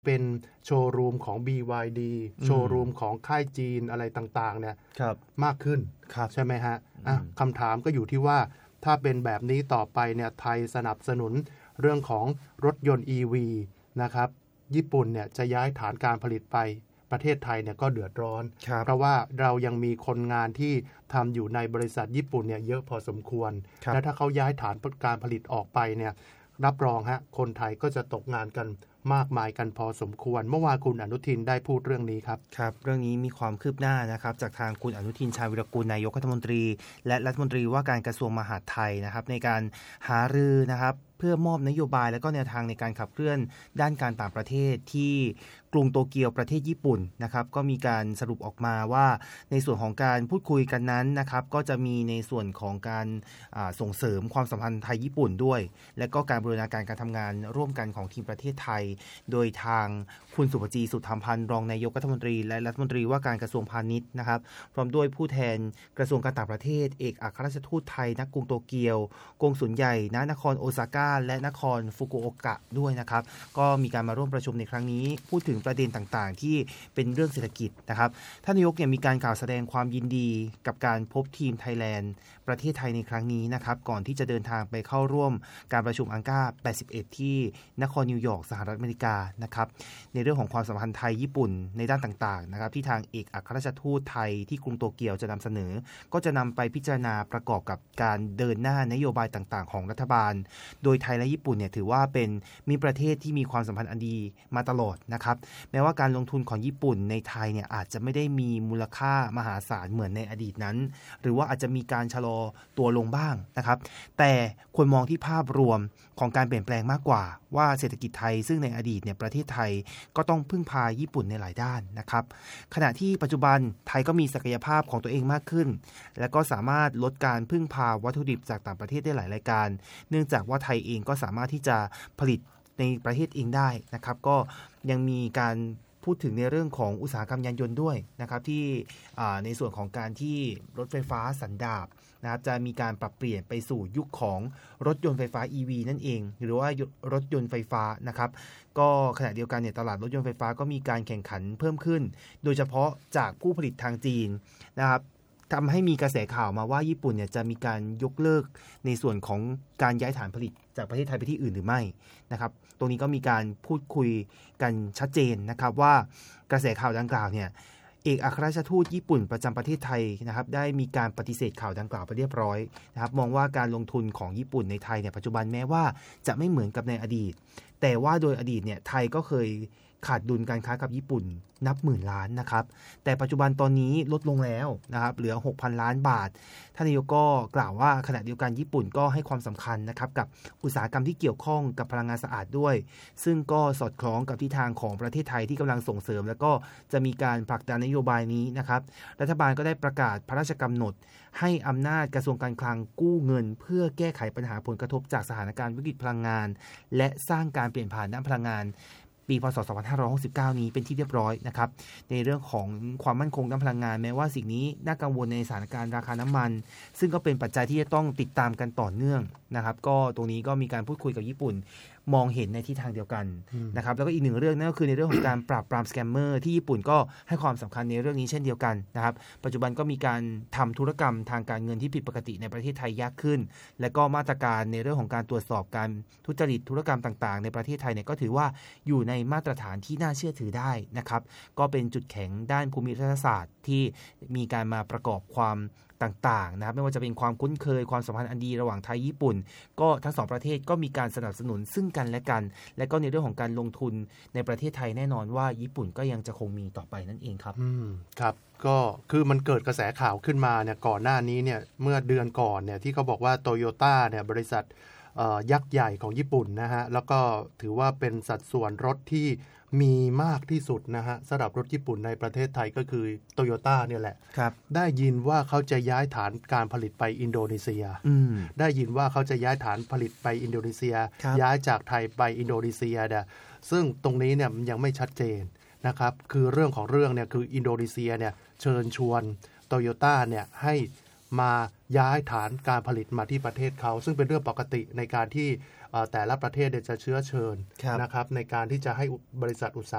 เป็นโชว์รูมของ BYD โชว์รูมของค่ายจีนอะไรต่างๆเนี่ยมากขึ้นใช่ไหมฮะคำถามก็อยู่ที่ว่าถ้าเป็นแบบนี้ต่อไปเนี่ยไทยสนับสนุนเรื่องของรถยนต์ EV นะครับญี่ปุ่นเนี่ยจะย้ายฐานการผลิตไปประเทศไทยเนี่ยก็เดือดร้อนเพราะว่าเรายังมีคนงานที่ทำอยู่ในบริษัทญี่ปุ่นเนี่ยเยอะพอสมควรและถ้าเขาย้ายฐานการผลิตออกไปเนี่ยรับรองฮะคนไทยก็จะตกงานกันมากมายกันพอสมควรเมื่อวานคุณอนุทินได้พูดเรื่องนี้ครับครับเรื่องนี้มีความคืบหน้านะครับจากทางคุณอนุทินชาญวิรากูลนายกรัฐมนตรีและรัฐมนตรีว่าการกระทรวงมหาดไทยนะครับในการหารือนะครับเพื่อมอบนโยบายและก็แนวทางในการขับเคลื่อนด้านการต่างประเทศที่กรุงโตเกียวประเทศญี่ปุ่นนะครับก็มีการสรุปออกมาว่าในส่วนของการพูดคุยกันนั้นนะครับก็จะมีในส่วนของการส่งเสริมความสัมพันธ์ไทยญี่ปุ่นด้วยและก็การบูรณาการการทำงานร่วมกันของทีมประเทศไทยโดยทางคุณสุภจีสุธรรมพันธ์รองนายกรัฐมนตรีและรัฐมนตรีว่าการกระทรวงพาณิชย์นะครับพร้อมด้วยผู้แทนกระทรวงการต่างประเทศเอกอัครราชทูตไทยณกรุงโตเกียวกงสุลใหญ่ณนครโอซาก้าและนครฟุกุโอกะด้วยนะครับก็มีการมาร่วมประชุมในครั้งนี้พูดถึงประเด็นต่างๆที่เป็นเรื่องเศรษฐกิจนะครับท่านนายกเนี่ยมีการกล่าวแสดงความยินดีกับการพบทีมไทยแลนด์ประเทศไทยในครั้งนี้นะครับก่อนที่จะเดินทางไปเข้าร่วมการประชุมอังกา81ที่นครนิวยอร์กสหรัฐอเมริกานะครับในเรื่องของความสัมพันธ์ไทยญี่ปุ่นในด้านต่างๆนะครับที่ทางเอกอัครราชทูตไทยที่กรุงโตเกียวจะนำเสนอก็จะนำไปพิจารณาประกอบกับการเดินหน้านโยบายต่างๆของรัฐบาลโดยไทยและญี่ปุ่นเนี่ยถือว่าเป็นมีประเทศที่มีความสัมพันธ์อันดีมาตลอดนะครับแม้ว่าการลงทุนของญี่ปุ่นในไทยเนี่ยอาจจะไม่ได้มีมูลค่ามหาศาลเหมือนในอดีตนั้นหรือว่าอาจจะมีการชะลอตัวลงบ้างนะครับแต่ควรมองที่ภาพรวมของการเปลี่ยนแปลงมากกว่าว่าเศรษฐกิจไทยซึ่งในอดีตเนี่ยประเทศไทยก็ต้องพึ่งพาญี่ปุ่นในหลายด้านนะครับขณะที่ปัจจุบันไทยก็มีศักยภาพของตัวเองมากขึ้นและก็สามารถลดการพึ่งพาวัตถุดิบจากต่างประเทศได้หลายรายการเนื่องจากว่าไทยเองก็สามารถที่จะผลิตในประเทศเองได้นะครับก็ยังมีการพูดถึงในเรื่องของอุตสาหกรรมยานยนต์ด้วยนะครับที่ในส่วนของการที่รถไฟฟ้าสันดาปนะครับจะมีการปรับเปลี่ยนไปสู่ยุคของรถยนต์ไฟฟ้า EV นั่นเองหรือว่ารถยนต์ไฟฟ้านะครับก็ขณะเดียวกันเนี่ยตลาดรถยนต์ไฟฟ้าก็มีการแข่งขันเพิ่มขึ้นโดยเฉพาะจากผู้ผลิตทางจีนนะครับทำให้มีกระแสข่าวมาว่าญี่ปุ่นเนี่ยจะมีการยกเลิกในส่วนของการย้ายฐานผลิตจากประเทศไทยไปที่อื่นหรือไม่นะครับตรงนี้ก็มีการพูดคุยกันชัดเจนนะครับว่ากระแสข่าวดังกล่าวเนี่ยเอกอัครราชทูตญี่ปุ่นประจำประเทศไทยนะครับได้มีการปฏิเสธข่าวดังกล่าวไปเรียบร้อยนะครับมองว่าการลงทุนของญี่ปุ่นในไทยเนี่ยปัจจุบันแม้ว่าจะไม่เหมือนกับในอดีตแต่ว่าโดยอดีตเนี่ยไทยก็เคยขาดดุลการค้ากับญี่ปุ่นนับหมื่นล้านนะครับแต่ปัจจุบันตอนนี้ลดลงแล้วนะครับเหลือ 6,000 ล้านบาทท่านนายกก็กล่าวว่าขณะเดียวกันญี่ปุ่นก็ให้ความสำคัญนะครับกับอุตสาหกรรมที่เกี่ยวข้องกับพลังงานสะอาดด้วยซึ่งก็สอดคล้องกับทิศทางของประเทศไทยที่กำลังส่งเสริมแล้วก็จะมีการผลักดันนโยบายนี้นะครับรัฐบาลก็ได้ประกาศพระราชกำหนดให้อำนาจกระทรวงการคลังกู้เงินเพื่อแก้ไขปัญหาผลกระทบจากสถานการณ์วิกฤตพลังงานและสร้างการเปลี่ยนผ่านด้านพลังงานปีพ.ศ. 2569นี้เป็นที่เรียบร้อยนะครับในเรื่องของความมั่นคงด้านพลังงานแม้ว่าสิ่งนี้น่ากังวลในสถานการณ์ราคาน้ำมันซึ่งก็เป็นปัจจัยที่จะต้องติดตามกันต่อเนื่องนะครับก็ตรงนี้ก็มีการพูดคุยกับญี่ปุ่นมองเห็นในทิศทางเดียวกันนะครับแล้วก็อีกหนึ่งเรื่องนั่นก็คือในเรื่องของการปราบปรามสแกมเมอร์ที่ญี่ปุ่นก็ให้ความสำคัญในเรื่องนี้เช่นเดียวกันนะครับปัจจุบันก็มีการทำธุรกรรมทางการเงินที่ผิดปกติในประเทศไทยยากขึ้นและก็มาตรการในเรื่องของการตรวจสอบการทุจริตธุรกรรมต่างๆในประเทศไทยเนี่ยก็ถือว่าอยู่ในมาตรฐานที่น่าเชื่อถือได้นะครับก็เป็นจุดแข็งด้านภูมิรัฐศาสตร์ที่มีการมาประกอบความต่างๆนะครับไม่ว่าจะเป็นความคุ้นเคยความสัมพันธ์อันดีระหว่างไทยญี่ปุ่นก็ทั้งสองประเทศก็มีการสนับสนุนซึ่งกันและกันและก็ในเรื่องของการลงทุนในประเทศไทยแน่นอนว่าญี่ปุ่นก็ยังจะคงมีต่อไปนั่นเองครับครับก็คือมันเกิดกระแสข่าวขึ้นมาเนี่ยก่อนหน้านี้เนี่ยเมื่อเดือนก่อนเนี่ยที่เขาบอกว่าโตโยต้าเนี่ยบริษัทยักษ์ใหญ่ของญี่ปุ่นนะฮะแล้วก็ถือว่าเป็นสัดส่วนรถที่มีมากที่สุดนะฮะสำหรับรถญี่ปุ่นในประเทศไทยก็คือโตโยต้าเนี่ยแหละได้ยินว่าเขาจะย้ายฐานการผลิตไปอินโดนีเซียได้ยินว่าเขาจะย้ายฐานผลิตไปอินโดนีเซียย้ายจากไทยไปอินโดนีเซียเนี่ยซึ่งตรงนี้เนี่ยยังไม่ชัดเจนนะครับคือเรื่องของเรื่องเนี่ยคืออินโดนีเซียเนี่ยเชิญชวนโตโยต้าเนี่ยให้มาย้ายฐานการผลิตมาที่ประเทศเขาซึ่งเป็นเรื่องปกติในการที่แต่ละประเทศจะเชื้อเชิญนะครับในการที่จะให้บริษัทอุตสาห